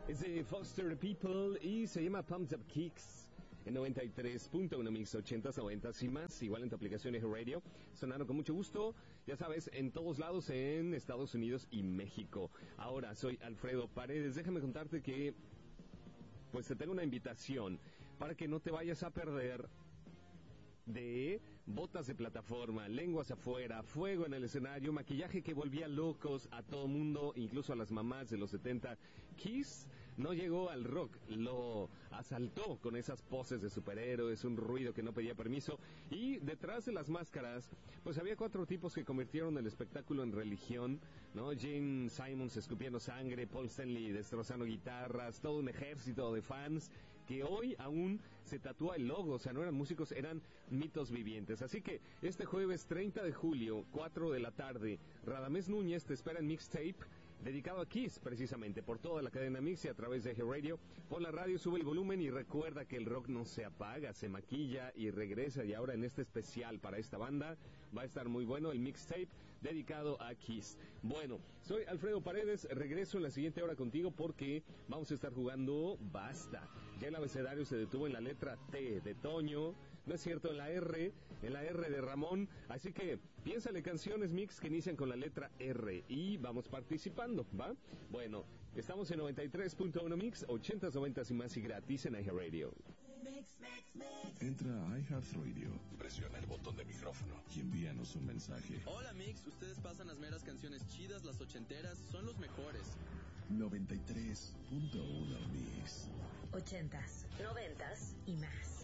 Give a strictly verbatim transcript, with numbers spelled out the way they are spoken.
Es de Foster People y se llama Pumped Up Kicks. En noventa y tres punto uno Mix, ochentas, noventas y más, igual en tu aplicación de Radio, sonando con mucho gusto, ya sabes, en todos lados en Estados Unidos y México. Ahora, soy Alfredo Paredes, déjame contarte que, pues te tengo una invitación para que no te vayas a perder de botas de plataforma, lenguas afuera, fuego en el escenario, maquillaje que volvía locos a todo mundo, incluso a las mamás de los setenta. Kiss no llegó al rock, lo asaltó con esas poses de superhéroes, un ruido que no pedía permiso, y detrás de las máscaras, pues había cuatro tipos que convirtieron el espectáculo en religión, ¿no? Gene Simmons escupiendo sangre, Paul Stanley destrozando guitarras, todo un ejército de fans que hoy aún se tatúa el logo, o sea, no eran músicos, eran mitos vivientes. Así que este jueves treinta de julio, cuatro de la tarde, Radamés Núñez te espera en Mixtape, dedicado a Kiss, precisamente, por toda la cadena Mix y a través de Radio. Pon la radio, sube el volumen y recuerda que el rock no se apaga, se maquilla y regresa. Y ahora en este especial para esta banda va a estar muy bueno el Mixtape dedicado a Kiss. Bueno, soy Alfredo Paredes, regreso en la siguiente hora contigo porque vamos a estar jugando Basta. Ya el abecedario se detuvo en la letra T de Toño, no es cierto, en la R, en la R de Ramón, así que piénsale canciones Mix que inician con la letra R y vamos participando, ¿va? Bueno, estamos en noventa y tres punto uno Mix, ochentas, noventas y más y gratis en iHeartRadio. Mix, mix, mix. Entra a iHeartRadio, presiona el botón de micrófono y envíanos un mensaje. Hola Mix, ustedes pasan las meras canciones chidas, las ochenteras, son los mejores. noventa y tres punto uno Mix. Ochentas, noventas y más.